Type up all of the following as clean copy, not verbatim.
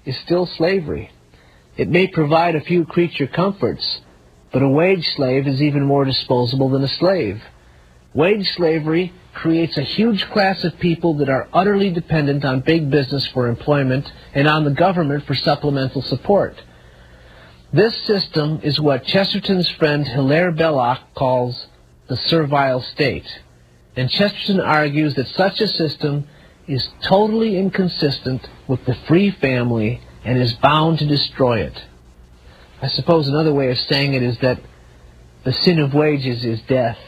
is still slavery. It may provide a few creature comforts, but a wage slave is even more disposable than a slave. Wage slavery creates a huge class of people that are utterly dependent on big business for employment and on the government for supplemental support. This system is what Chesterton's friend Hilaire Belloc calls the servile state, and Chesterton argues that such a system is totally inconsistent with the free family and is bound to destroy it. I suppose another way of saying it is that the sin of wages is death.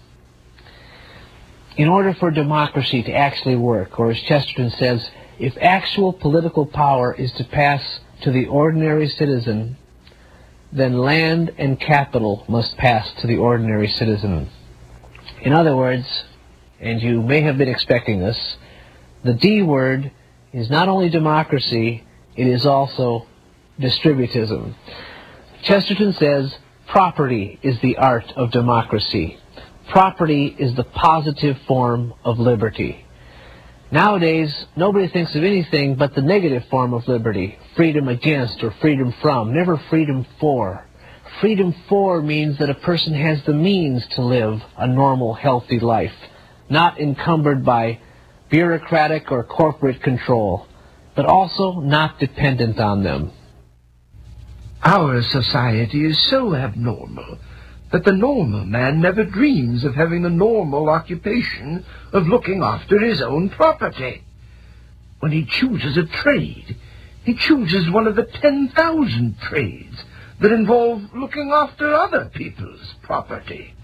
In order for democracy to actually work, or as Chesterton says, if actual political power is to pass to the ordinary citizen, then land and capital must pass to the ordinary citizen. In other words, and you may have been expecting this, the D word is not only democracy, it is also distributism. Chesterton says, property is the art of democracy. Property is the positive form of liberty. Nowadays, nobody thinks of anything but the negative form of liberty, freedom against or freedom from, never freedom for. Freedom for means that a person has the means to live a normal, healthy life, not encumbered by bureaucratic or corporate control, but also not dependent on them. Our society is so abnormal that the normal man never dreams of having the normal occupation of looking after his own property. When he chooses a trade, he chooses one of the 10,000 trades that involve looking after other people's property.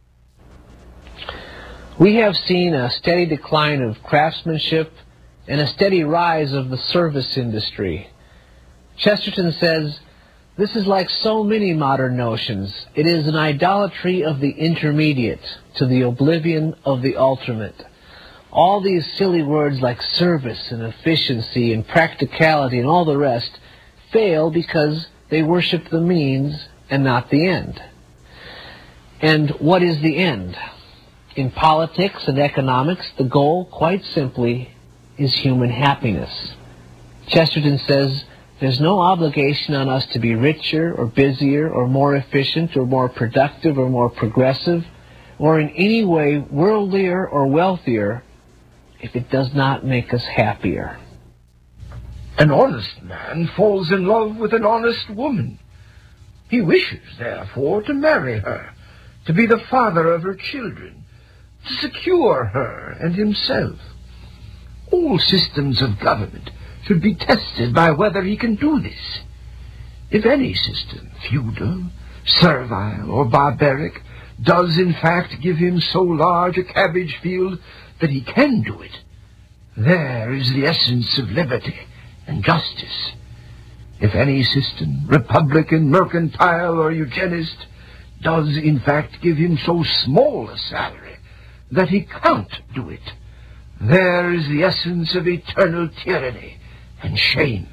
We have seen a steady decline of craftsmanship and a steady rise of the service industry. Chesterton says, this is like so many modern notions. It is an idolatry of the intermediate to the oblivion of the ultimate. All these silly words like service and efficiency and practicality and all the rest fail because they worship the means and not the end. And what is the end? In politics and economics, the goal, quite simply, is human happiness. Chesterton says, there's no obligation on us to be richer or busier or more efficient or more productive or more progressive or in any way worldlier or wealthier if it does not make us happier. An honest man falls in love with an honest woman. He wishes, therefore, to marry her, to be the father of her children, to secure her and himself. All systems of government should be tested by whether he can do this. If any system, feudal, servile, or barbaric, does in fact give him so large a cabbage field that he can do it, there is the essence of liberty and justice. If any system, republican, mercantile, or eugenist, does in fact give him so small a salary that he can't do it, there is the essence of eternal tyranny and shame.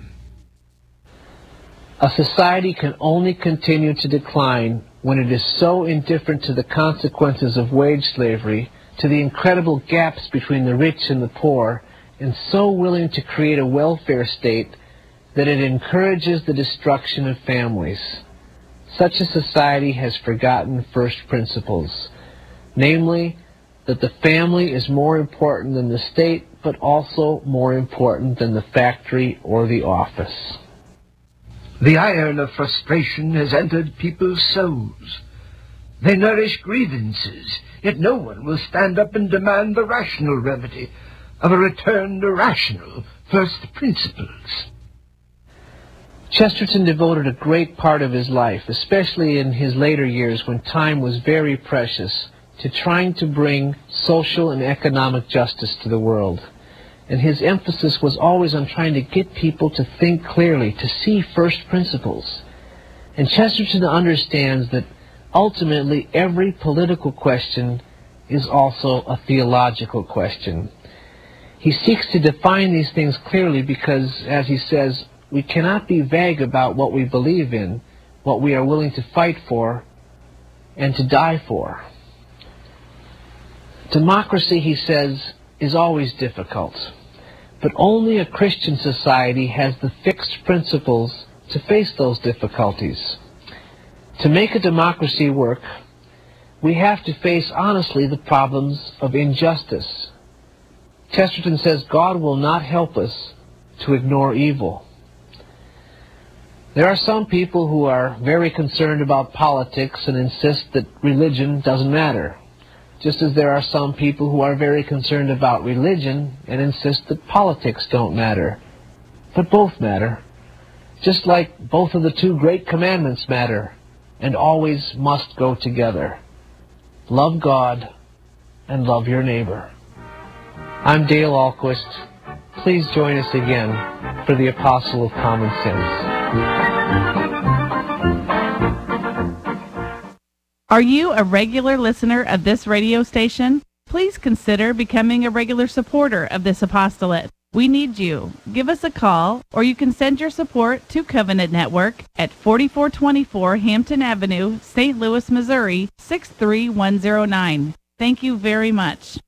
A society can only continue to decline when it is so indifferent to the consequences of wage slavery, to the incredible gaps between the rich and the poor, and so willing to create a welfare state that it encourages the destruction of families. Such a society has forgotten first principles, namely, that the family is more important than the state, but also more important than the factory or the office. The iron of frustration has entered people's souls. They nourish grievances, yet no one will stand up and demand the rational remedy of a return to rational first principles. Chesterton devoted a great part of his life, especially in his later years when time was very precious, to trying to bring social and economic justice to the world. And his emphasis was always on trying to get people to think clearly, to see first principles. And Chesterton understands that ultimately every political question is also a theological question. He seeks to define these things clearly because, as he says, we cannot be vague about what we believe in, what we are willing to fight for, and to die for. Democracy, he says, is always difficult. But only a Christian society has the fixed principles to face those difficulties. To make a democracy work, we have to face honestly the problems of injustice. Chesterton says God will not help us to ignore evil. There are some people who are very concerned about politics and insist that religion doesn't matter, just as there are some people who are very concerned about religion and insist that politics don't matter. But both matter, just like both of the two great commandments matter and always must go together. Love God and love your neighbor. I'm Dale Ahlquist. Please join us again for the Apostle of Common Sense. Are you a regular listener of this radio station? Please consider becoming a regular supporter of this apostolate. We need you. Give us a call, or you can send your support to Covenant Network at 4424 Hampton Avenue, St. Louis, Missouri, 63109. Thank you very much.